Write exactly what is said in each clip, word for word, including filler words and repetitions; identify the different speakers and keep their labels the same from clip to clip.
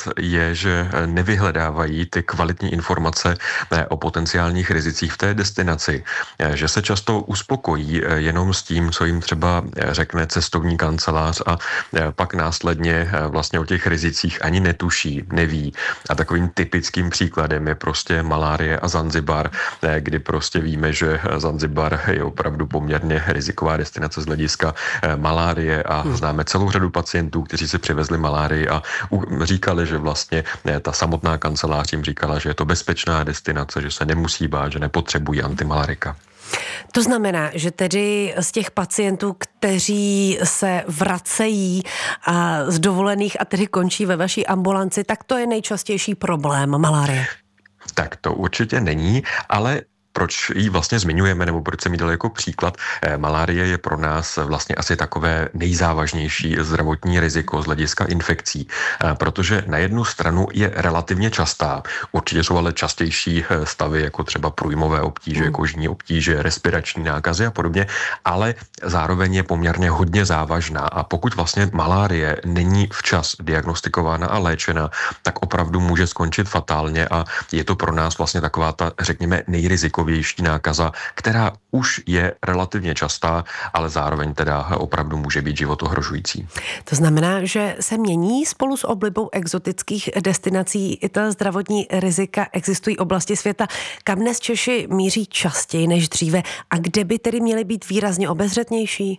Speaker 1: je, že nevyhledávají ty kvalitní informace o potenciálních rizicích v té destinaci, že se často uspokojí jenom s tím, co jim třeba řekne cestovní kancelář a pak následně vlastně o těch rizicích ani netuší, neví. A takovým typickým příkladem je prostě malárie a Zanzibar, kdy prostě víme, že Zanzibar je opravdu poměrně riziková destinace z hlediska malárie a známe celou řadu pacientů, kteří si přivezli malárii a říkali, že vlastně ta samotná kancelář jim říkala, že je to bezpečná destinace, že se nemusí bát, že nepotřebují antimalarika.
Speaker 2: To znamená, že tedy z těch pacientů, kteří se vracejí a z dovolených a tedy končí ve vaší ambulanci, tak to je nejčastější problém malárie.
Speaker 1: Tak to určitě není, ale proč ji vlastně zmiňujeme, nebo proč jsem ji dal jako příklad? Malárie je pro nás vlastně asi takové nejzávažnější zdravotní riziko z hlediska infekcí, protože na jednu stranu je relativně častá. Určitě jsou ale častější stavy, jako třeba průjmové obtíže, mm. kožní obtíže, respirační nákazy a podobně, ale zároveň je poměrně hodně závažná a pokud vlastně malárie není včas diagnostikována a léčena, tak opravdu může skončit fatálně a je to pro nás vlastně taková ta, řekněme, nejrizikovější nákaza, která už je relativně častá, ale zároveň teda opravdu může být životohrožující.
Speaker 2: To znamená, že se mění spolu s oblibou exotických destinací i ta zdravotní rizika. Existují oblasti světa, kam dnes Češi míří častěji než dříve a kde by tedy měly být výrazně obezřetnější?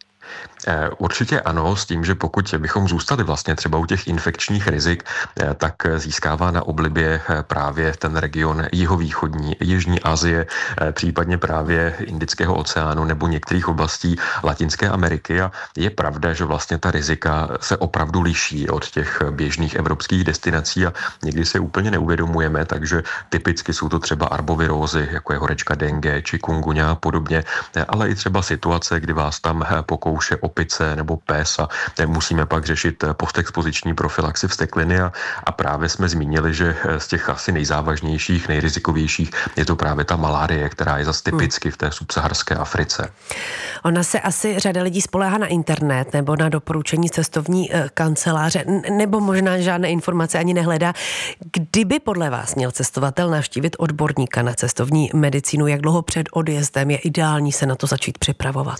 Speaker 1: Určitě ano, s tím, že pokud bychom zůstali vlastně třeba u těch infekčních rizik, tak získává na oblibě právě ten region jihovýchodní, Jižní Asie, případně právě Indického oceánu nebo některých oblastí Latinské Ameriky a je pravda, že vlastně ta rizika se opravdu liší od těch běžných evropských destinací a někdy se úplně neuvědomujeme, takže typicky jsou to třeba arbovirózy, jako je horečka dengue, chikungunya a podobně, ale i třeba situace, kdy vás tam pokouší opice nebo pes a musíme pak řešit postexpoziční profilaxi vstekliny a, a právě jsme zmínili, že z těch asi nejzávažnějších, nejrizikovějších je to právě ta malárie, která je zase typicky v té subsaharské Africe.
Speaker 2: Ona se asi řada lidí spoléhá na internet nebo na doporučení cestovní kanceláře, nebo možná žádné informace ani nehledá. Kdyby podle vás měl cestovatel navštívit odborníka na cestovní medicínu, jak dlouho před odjezdem je ideální se na to začít připravovat?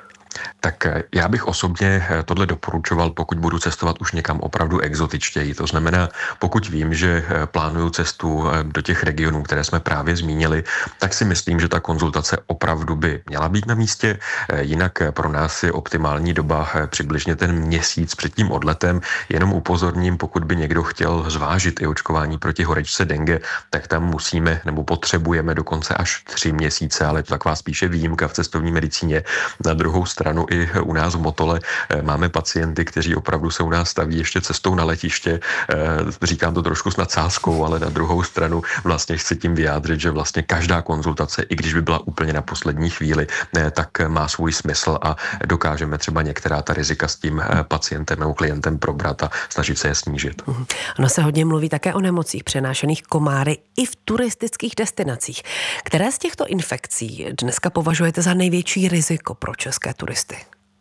Speaker 1: Tak já bych osobně tohle doporučoval, pokud budu cestovat už někam opravdu exotičtěji. To znamená, pokud vím, že plánuju cestu do těch regionů, které jsme právě zmínili, tak si myslím, že ta konzultace opravdu by měla být na místě. Jinak pro nás je optimální doba přibližně ten měsíc před tím odletem. Jenom upozorním, pokud by někdo chtěl zvážit i očkování proti horečce dengue, tak tam musíme nebo potřebujeme dokonce až tři měsíce, ale to taková spíše výjimka v cestovní medicíně. Na druhou stranu i u nás v Motole máme pacienty, kteří opravdu se u nás staví ještě cestou na letiště. Říkám to trošku s nadsázkou, ale na druhou stranu vlastně chci tím vyjádřit, že vlastně každá konzultace, i když by byla úplně na poslední chvíli, tak má svůj smysl a dokážeme třeba některá ta rizika s tím pacientem nebo klientem probrat a snažit se je snížit.
Speaker 2: Ono se hodně mluví také o nemocích přenášených komáry i v turistických destinacích. Které z těchto infekcí dneska považujete za největší riziko pro české turisty?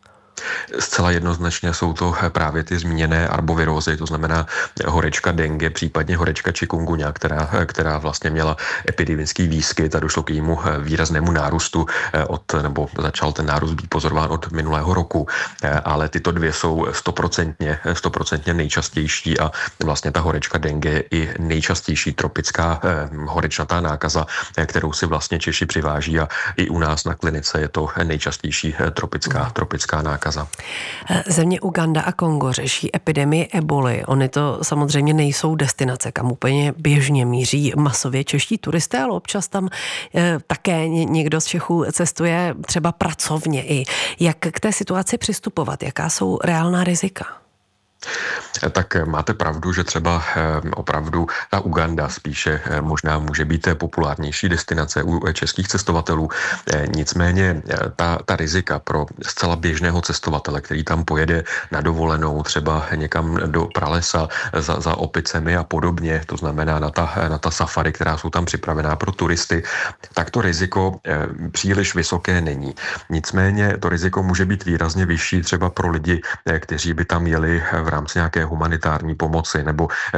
Speaker 1: Zcela jednoznačně jsou to právě ty zmíněné arbovirózy, to znamená horečka dengue, případně horečka chikungunya, která, která vlastně měla epidemický výskyt a došlo k jejímu výraznému nárůstu od, nebo začal ten nárůst být pozorován od minulého roku. Ale tyto dvě jsou stoprocentně, stoprocentně nejčastější a vlastně ta horečka dengue je i nejčastější tropická horečnatá nákaza, kterou si vlastně Češi přiváží a i u nás na klinice je to nejčastější tropická, tropická nákaza.
Speaker 2: Země Uganda a Kongo řeší epidemii eboli. Ony to samozřejmě nejsou destinace, kam úplně běžně míří masově čeští turisté, ale občas tam e, také někdo z Čechů cestuje třeba pracovně i. Jak k té situaci přistupovat? Jaká jsou reálná rizika?
Speaker 1: Tak máte pravdu, že třeba opravdu ta Uganda spíše možná může být populárnější destinace u českých cestovatelů. Nicméně ta, ta rizika pro zcela běžného cestovatele, který tam pojede na dovolenou, třeba někam do pralesa za, za opicemi a podobně, to znamená na ta, na ta safari, která jsou tam připravená pro turisty, tak to riziko příliš vysoké není. Nicméně to riziko může být výrazně vyšší třeba pro lidi, kteří by tam jeli v rámci nějaké humanitární pomoci nebo